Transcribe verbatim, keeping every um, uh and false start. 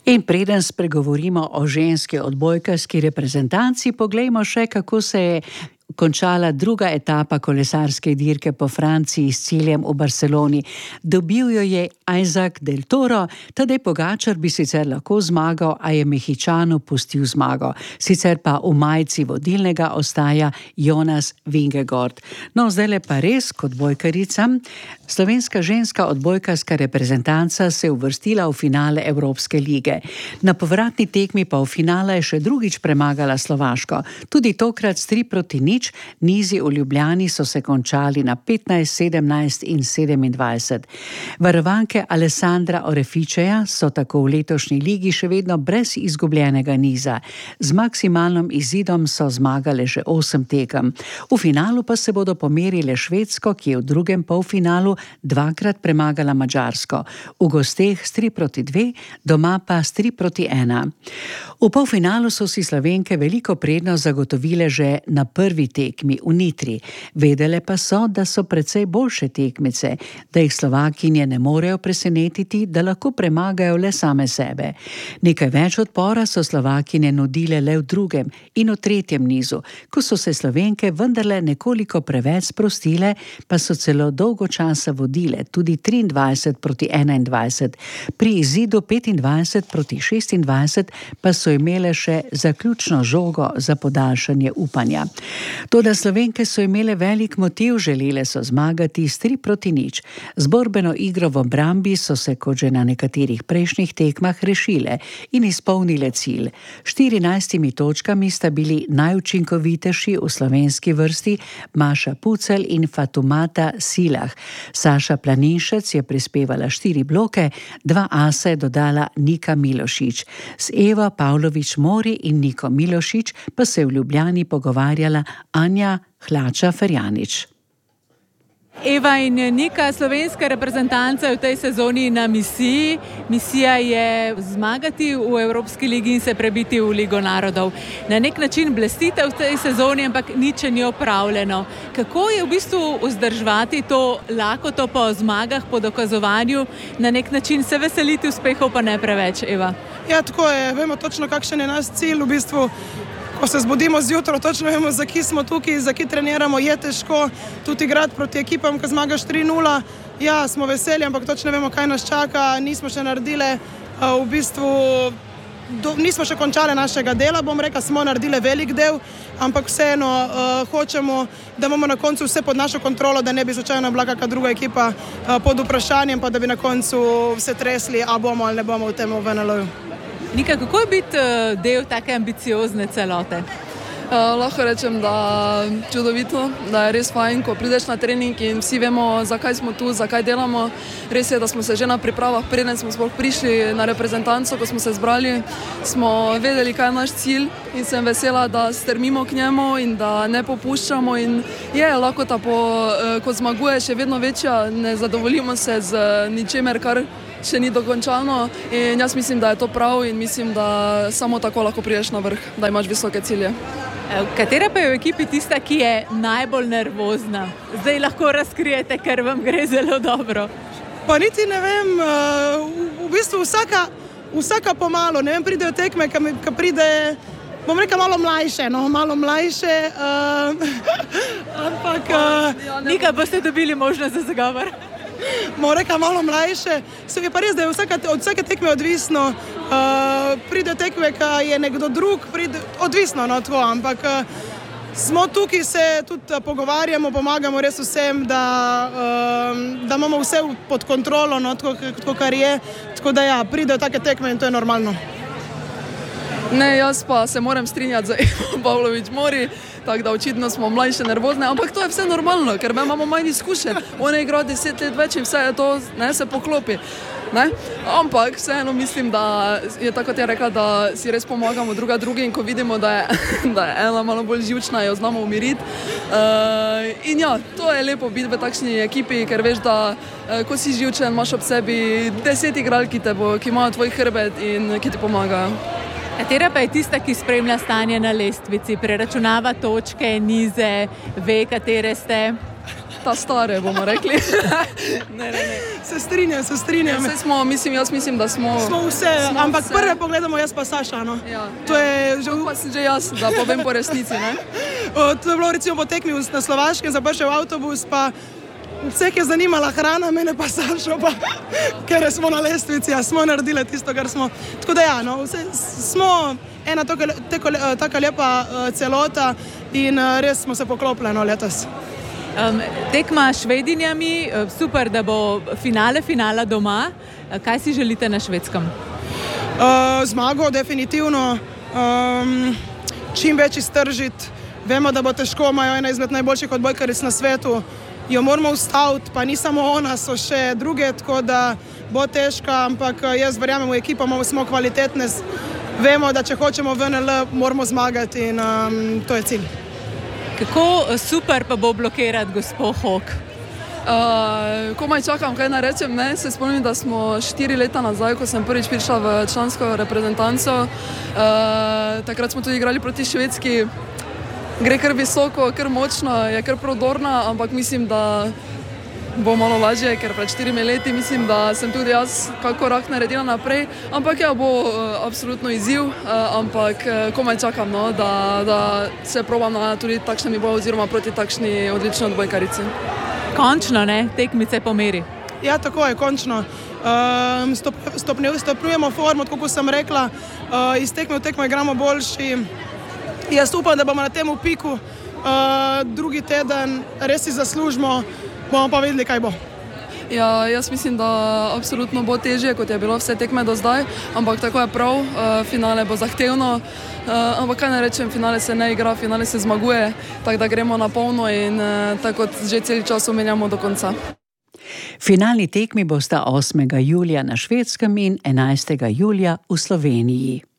In preden spregovorimo o ženski odbojkarski reprezentanci, poglejmo še, kako se je končala druga etapa kolesarske dirke po Franciji s ciljem v Barceloni. Dobil jo je Isaac del Toro, Tadej Pogačar bi sicer lahko zmagal, a je Mehičanu pustil zmago. Sicer pa v majici vodilnega ostaja Jonas Vingegaard. No, zdajle pa res kot odbojkarica. Slovenska ženska odbojkarska reprezentanca se je uvrstila v finale Evropske lige. Na povratni tekmi pa v finale je še drugič premagala Slovaško. Tudi tokrat s tri proti nič, nizi v Ljubljani so se končali na petnajst, sedemnajst in sedemindvajset. Varovanke Alessandra Orefičeja so tako v letošnji ligi še vedno brez izgubljenega niza. Z maksimalnim izidom so zmagale že osem tekem. V finalu pa se bodo pomerile Švedsko, ki je v drugem polfinalu dvakrat premagala Madžarsko. V gosteh s tri proti dve, doma pa s tri proti ena. V polfinalu so si Slovenke veliko prednost zagotovile že na prvi tekmi v Nitri. Vedele pa so, da so precej boljše tekmice, da jih Slovakinje ne morejo presenetiti, da lahko premagajo le same sebe. Nekaj več odpora so Slovakinje nudile le v drugem in v tretjem nizu. Ko so se Slovenke vendarle nekoliko preveč sprostile, pa so celo dolgo časa vodile, tudi triindvajset proti enaindvajset. Pri izidu petindvajset proti šestindvajset pa so imele še zaključno žogo za podaljšanje upanja. Toda Slovenke so imele velik motiv, želele so zmagati s tri proti nič. Z borbeno igro v obrambi so se, kot že na nekaterih prejšnjih tekmah, rešile in izpolnile cilj. štirinajstimi točkami sta bili najučinkovitejši v slovenski vrsti Maša Pucelj in Fatumata Silah. Saša Planinšec je prispevala štiri bloke, dva asa je dodala Nika Milošič. S Evo Pavlović Mori in Niko Milošič pa se je v Ljubljani pogovarjala Anja Hlača-Ferjanič. Eva in Nika, slovenska reprezentanca je v tej sezoni na misiji. Misija je zmagati v Evropski ligi in se prebiti v Ligo narodov. Na nek način blestite v tej sezoni, ampak nič ni opravljeno. Kako je v bistvu vzdrževati to lakoto po zmagah, po dokazovanju, na nek način se veseliti uspehov, pa ne preveč, Eva? Ja, tako je. Vemo točno, kakšen je naš cilj. V bistvu, ko se zbudimo zjutraj, točno vemo, za ki smo tukaj, za ki treniramo. Je težko tudi igrati proti ekipam, ko zmagaš tri nula. Ja, smo veseli, ampak točno vemo, kaj nas čaka. Nismo še naredile, v bistvu, do, nismo še končali našega dela, bom rekla, smo naredile velik del, ampak vseeno uh, hočemo, da imamo na koncu vse pod našo kontrolo, da ne bi slučajno bila kakšna druga ekipa uh, pod vprašanjem, pa da bi na koncu vse tresli, a bomo ali ne bomo v tem V N L-ju. Nika, kako je biti del take ambiciozne celote? Uh, lahko rečem, da čudovito, da je res fajn, ko prideš na trening in vsi vemo, zakaj smo tu, zakaj delamo. Res je, da smo se že na pripravah, preden smo sploh prišli na reprezentanco, ko smo se zbrali, smo vedeli, kaj je naš cilj in sem vesela, da strmimo k njemu in da ne popuščamo. In je lakota, po, ko zmaguješ, je vedno večja, ne zadovoljimo se z ničemer, kar še ni dokončano in jaz mislim, da je to prav in mislim, da samo tako lahko priješ na vrh, da imaš visoke cilje. Katera pa je v ekipi tista, ki je najbolj nervozna? Zdaj lahko razkrijete, ker vam gre zelo dobro. Pa niti ne vem, v bistvu vsaka, vsaka pomalo, ne vem, pridejo tekme, ki pride, bom rekel, malo mlajše, no, malo mlajše, uh, ampak... Uh, Nika, boste dobili možnost za zagovor. Moram reči, malo mlajše. Je pa res, da je vsaka, od vsake tekme odvisno. Uh, pride tekme, ko je nekdo drug, pride, odvisno, no, tako, ampak uh, smo tukaj, se tudi uh, pogovarjamo, pomagamo res vsem, da, uh, da imamo vse pod kontrolo, no, tako, tako kar je. Tako da ja, pridejo take tekme in to je normalno. Ne, jaz pa se moram strinjati za Evo Pavlović Mori, tako da očitno smo mlajše nervozne, ampak to je vse normalno, ker imamo manj izkušenj. Ona igra deset let več in vse je to, ne, se poklopi. Ne? Ampak vseeno mislim, da je tako, kot je rekla, da si res pomagamo druga drugi in ko vidimo, da je, da je ena malo bolj živčna, jo znamo umiriti. Uh, in ja, to je lepo biti v takšni ekipi, ker veš, da uh, ko si živčen, imaš ob sebi deset igralk, ki, ki imajo tvoj hrbet in ki ti pomagajo. Katera pa je tista, ki spremlja stanje na lestvici, preračunava točke, nize, ve, katere ste? ta stare, bomo rekli. ne, ne, ne. Se strinjam, se strinjam. Ja, smo, mislim, jaz mislim, da smo... Smo vse, smo ampak vse. Prve pogledamo jaz pa Saša, no. Ja, to ja. je že... To pa sem že jaz, da povem po resnici, ne. O, to je bilo recimo po tekmi na Slovaškem, zapršel avtobus, pa vseh je zanimala hrana, mene pa Sašo, pa ker smo na lestvici, a smo naredili tisto, kar smo. Tako da ja, no, vse, smo ena tako, tako, tako lepa uh, celota in uh, res smo se poklopili no, letos. Um, tekma s Švedinjami, super, da bo finale finala doma. Kaj si želite na Švedskem? Uh, zmago, definitivno. Um, čim več iztržiti. Vemo, da bo težko, imajo ena izmed najboljših odbojkaric na svetu. Jo moramo ustaviti, pa ni samo ona, so še druge, tako da bo težka, ampak jaz verjamem v ekipo, smo kvalitetne. Vemo, da če hočemo v N L, moramo zmagati in um, to je cilj. Kako super pa bo blokirati gospod Hok? Uh, komaj čakam, kaj naj rečem, ne? Se spomnim, da smo štiri leta nazaj, ko sem prvič prišla v člansko reprezentanco. Uh, takrat smo tudi igrali proti Švedski. Gre kar visoko, kar močno, je kar prodorna, ampak mislim, da bo malo lažje, ker pred štirimi leti mislim, da sem tudi jaz kak korak naredila naprej. Ampak ja, bo uh, absolutno izziv, uh, ampak uh, komaj čakam, no, da, da se probam na tudi takšnem nivoju oziroma proti takšni odlični odbojkarici. Končno, ne? Tekmice pomeri. Ja, tako je, končno. Um, stop, stopne, stopnjujemo formo, tako kot sem rekla, uh, iz tekme v tekmo igramo boljši. Jaz upam, da bomo na tem piku uh, drugi teden res si zaslužimo, bomo pa videli, kaj bo. Ja, jaz mislim, da absolutno bo težje, kot je bilo vse tekme do zdaj, ampak tako je prav, uh, finale bo zahtevno, uh, ampak kaj ne rečem, finale se ne igra, finale se zmaguje, tako da gremo na polno in uh, tako kot že cel čas omenjamo do konca. Finalni tekmi bosta osmega julija na Švedskem in enajstega julija v Sloveniji.